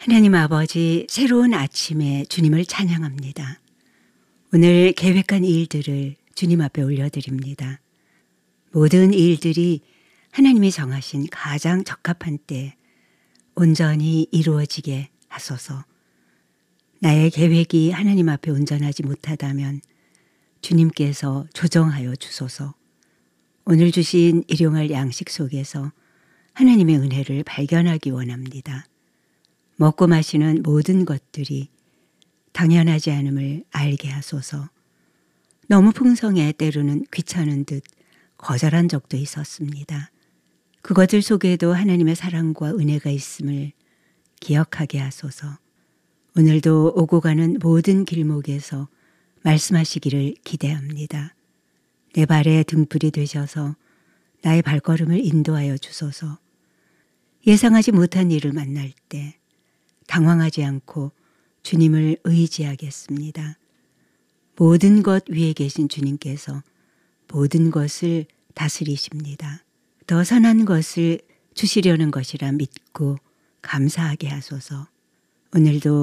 하나님 아버지, 새로운 아침에 주님을 찬양합니다. 오늘 계획한 일들을 주님 앞에 올려드립니다. 모든 일들이 하나님이 정하신 가장 적합한 때 온전히 이루어지게 하소서. 나의 계획이 하나님 앞에 온전하지 못하다면 주님께서 조정하여 주소서. 오늘 주신 일용할 양식 속에서 하나님의 은혜를 발견하기 원합니다. 먹고 마시는 모든 것들이 당연하지 않음을 알게 하소서. 너무 풍성해 때로는 귀찮은 듯 거절한 적도 있었습니다. 그것들 속에도 하나님의 사랑과 은혜가 있음을 기억하게 하소서. 오늘도 오고 가는 모든 길목에서 말씀하시기를 기대합니다. 내 발에 등불이 되셔서 나의 발걸음을 인도하여 주소서. 예상하지 못한 일을 만날 때 당황하지 않고 주님을 의지하겠습니다. 모든 것 위에 계신 주님께서 모든 것을 다스리십니다. 더 선한 것을 주시려는 것이라 믿고 감사하게 하소서. 오늘도